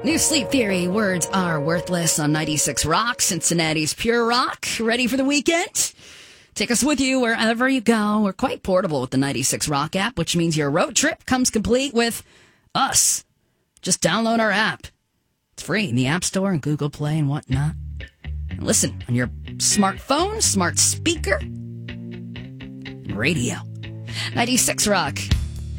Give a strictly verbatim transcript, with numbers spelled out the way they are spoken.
New Sleep Theory, words are worthless on ninety-six Rock, Cincinnati's Pure Rock. Ready for the weekend? Take us with you wherever you go. We're quite portable with the ninety-six Rock app, which means your road trip comes complete with us. Just download our app. It's free in the App Store and Google Play and whatnot. And listen on your smartphone, smart speaker, radio. ninety-six Rock.